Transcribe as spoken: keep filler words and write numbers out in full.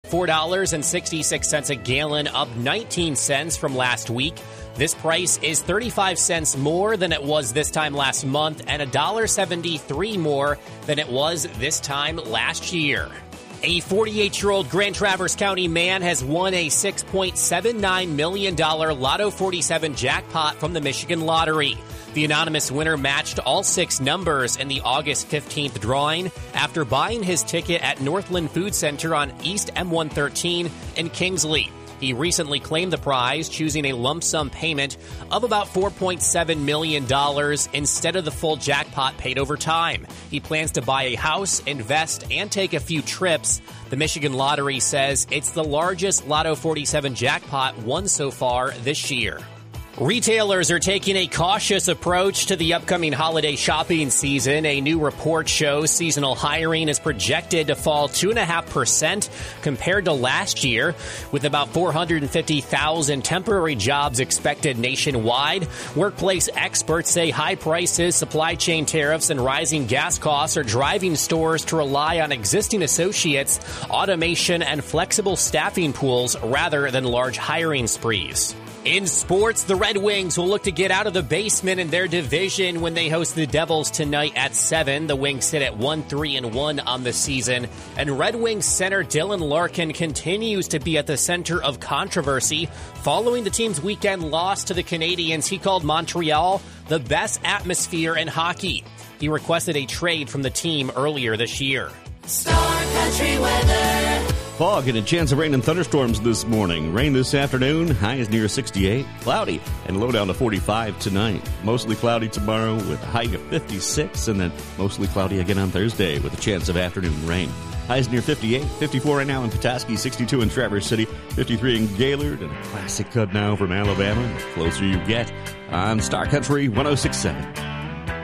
four dollars and sixty-six cents a gallon, up nineteen cents from last week. This price is thirty-five cents more than it was this time last month and one dollar and seventy-three cents more than it was this time last year. A forty-eight-year-old Grand Traverse County man has won a six point seven nine million dollars Lotto forty-seven jackpot from the Michigan Lottery. The anonymous winner matched all six numbers in the August fifteenth drawing after buying his ticket at Northland Food Center on East M one thirteen in Kingsley. He recently claimed the prize, choosing a lump sum payment of about four point seven million dollars instead of the full jackpot paid over time. He plans to buy a house, invest, and take a few trips. The Michigan Lottery says it's the largest Lotto forty-seven jackpot won so far this year. Retailers are taking a cautious approach to the upcoming holiday shopping season. A new report shows seasonal hiring is projected to fall two point five percent compared to last year, with about four hundred fifty thousand temporary jobs expected nationwide. Workplace experts say high prices, supply chain tariffs, and rising gas costs are driving stores to rely on existing associates, automation, and flexible staffing pools rather than large hiring sprees. In sports, the Red Wings will look to get out of the basement in their division when they host the Devils tonight at seven. The Wings sit at one three and one on the season, and Red Wings center Dylan Larkin continues to be at the center of controversy following the team's weekend loss to the Canadiens. He called Montreal the best atmosphere in hockey. He requested a trade from the team earlier this year. Star Country weather. Fog and a chance of rain and thunderstorms this morning. Rain this afternoon, high is near sixty-eight. Cloudy and low down to forty-five tonight. Mostly cloudy tomorrow with a high of fifty-six, and then mostly cloudy again on Thursday with a chance of afternoon rain. Highs near fifty-eight, fifty-four right now in Petoskey, sixty-two in Traverse City, fifty-three in Gaylord, and a classic cut now from Alabama. The closer you get on Star Country one oh six point seven.